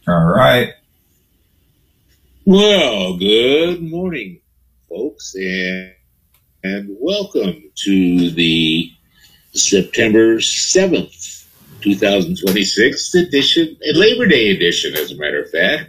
All right. Well, good morning, folks, and welcome to the September 7th, 2026 edition, Labor Day edition, as a matter of fact,